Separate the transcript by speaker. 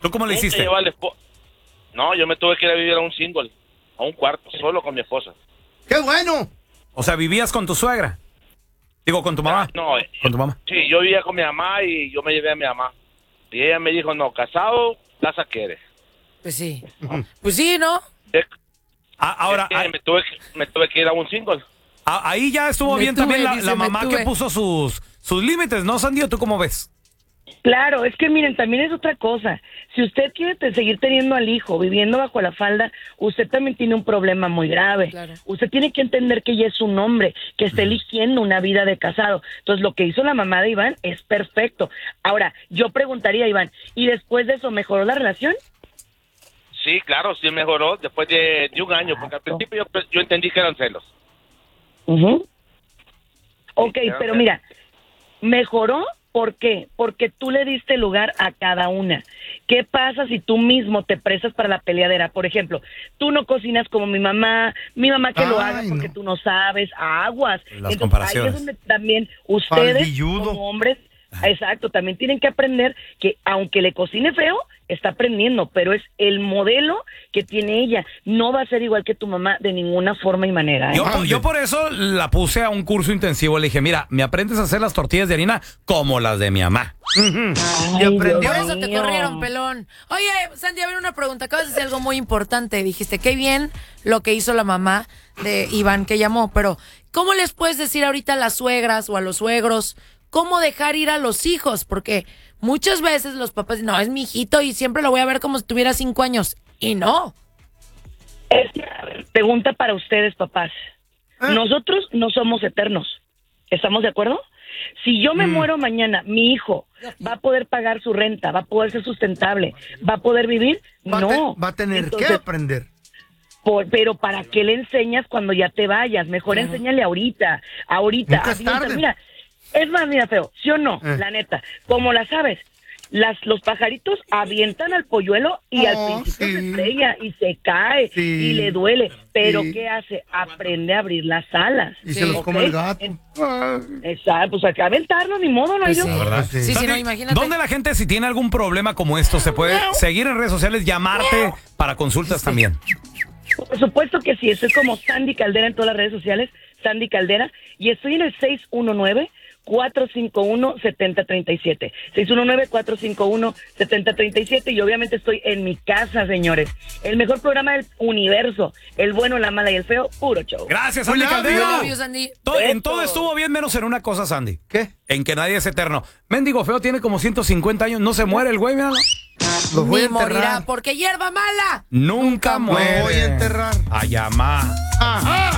Speaker 1: ¿Tú cómo le
Speaker 2: Nunca
Speaker 1: hiciste?
Speaker 2: No, yo me tuve que ir a vivir a un single, a un cuarto, solo con mi esposa.
Speaker 3: ¡Qué bueno!
Speaker 1: O sea, ¿vivías con tu suegra? Digo, ¿con tu mamá?
Speaker 2: No,
Speaker 1: ¿Con tu mamá?
Speaker 2: sí, yo vivía con mi mamá y yo me llevé a mi mamá. Y ella me dijo, no, casado, casa quiere.
Speaker 4: Pues sí. Pues sí, ¿no?
Speaker 1: Ahora,
Speaker 2: me tuve que ir a un single.
Speaker 1: ahí ya estuvo
Speaker 4: Me
Speaker 1: bien
Speaker 4: tuve,
Speaker 1: también la
Speaker 4: dice,
Speaker 1: mamá
Speaker 4: me
Speaker 1: que
Speaker 4: tuve.
Speaker 1: puso sus límites, ¿no, Sandy? ¿O tú cómo ves?
Speaker 5: Claro, es que miren, también es otra cosa. Si usted quiere seguir teniendo al hijo viviendo bajo la falda, usted también tiene un problema muy grave.
Speaker 4: Claro.
Speaker 5: Usted tiene que entender que ella es un hombre, que está eligiendo una vida de casado. Entonces, lo que hizo la mamá de Iván es perfecto. Ahora, yo preguntaría, Iván, ¿y después de eso mejoró la relación?
Speaker 2: Sí, claro, sí mejoró después de un año, porque al principio yo entendí que eran celos.
Speaker 5: Ujú. Ok,
Speaker 2: claro
Speaker 5: pero
Speaker 2: que-
Speaker 5: mira, mejoró, ¿por qué? Porque tú le diste lugar a cada una. ¿Qué pasa si tú mismo te prestas para la peleadera? Por ejemplo, tú no cocinas como mi mamá que lo haga
Speaker 3: Ay,
Speaker 5: porque
Speaker 3: no.
Speaker 5: tú no sabes, aguas.
Speaker 1: Las
Speaker 5: Entonces,
Speaker 1: comparaciones.
Speaker 5: ahí es donde también ustedes,
Speaker 3: Faldilludo.
Speaker 5: como hombres, exacto, también tienen que aprender que aunque le cocine feo, está aprendiendo, pero es el modelo que tiene ella. No va a ser igual que tu mamá de ninguna forma y manera, ¿eh?
Speaker 1: Yo por eso la puse a un curso intensivo. Le dije, mira, me aprendes a hacer las tortillas de harina como las de mi mamá.
Speaker 3: Y aprendió.
Speaker 4: Por eso te
Speaker 5: mío.
Speaker 4: corrieron, pelón. Oye, Sandy, a ver una pregunta. Acabas de decir algo muy importante. Dijiste, qué bien lo que hizo la mamá de Iván que llamó, pero ¿cómo les puedes decir ahorita a las suegras o a los suegros cómo dejar ir a los hijos? Porque muchas veces los papás dicen, no, es mi hijito y siempre lo voy a ver como si tuviera 5 años. Y no.
Speaker 5: Es pregunta para ustedes, papás. Nosotros no somos eternos. ¿Estamos de acuerdo? Si yo me muero mañana, mi hijo va a poder pagar su renta, va a poder ser sustentable, va a poder vivir. No.
Speaker 3: Va a tener
Speaker 5: Entonces,
Speaker 3: que aprender.
Speaker 5: pero ¿para qué le enseñas cuando ya te vayas? Mejor enséñale ahorita.
Speaker 3: Nunca es
Speaker 5: Aviéntale.
Speaker 3: tarde.
Speaker 5: Mira, es más, mira, feo, ¿sí o no? La neta, como la sabes, los pajaritos avientan al polluelo y al principio se
Speaker 3: sí.
Speaker 5: estrella y se cae
Speaker 3: Sí.
Speaker 5: y le duele. Pero
Speaker 3: Sí.
Speaker 5: ¿qué hace? Aprende a abrir las alas.
Speaker 3: Y se los
Speaker 5: ¿ok?
Speaker 3: come el gato.
Speaker 5: Exacto, pues hay que aventarlo, ni modo, no hay
Speaker 4: Pues
Speaker 5: de
Speaker 4: sí.
Speaker 5: otra.
Speaker 3: Sí.
Speaker 4: Sí, sí,
Speaker 1: Sandy,
Speaker 4: no, imagínate.
Speaker 1: ¿dónde la gente, si tiene algún problema como esto, se puede seguir en redes sociales, llamarte para consultas también?
Speaker 5: Por supuesto que sí, estoy como Sandy Caldera en todas las redes sociales, Sandy Caldera, y estoy en el 619-451-7037. 619-451-7037 y obviamente estoy en mi casa, señores. El mejor programa del universo, el bueno, la mala y el feo, puro show.
Speaker 1: Gracias, Sandy
Speaker 3: We love
Speaker 1: Caldera.
Speaker 3: you.
Speaker 4: I love you, Sandy.
Speaker 1: En todo estuvo bien, menos en una cosa, Sandy.
Speaker 3: ¿Qué?
Speaker 1: En que nadie es eterno. Mendigo feo tiene como 150 años, no se muere el güey, míralo.
Speaker 3: Los voy a
Speaker 4: Ni morirá
Speaker 3: enterrar.
Speaker 4: porque hierba mala.
Speaker 1: Nunca
Speaker 3: Los
Speaker 1: muere.
Speaker 3: voy a enterrar.
Speaker 1: A llamar.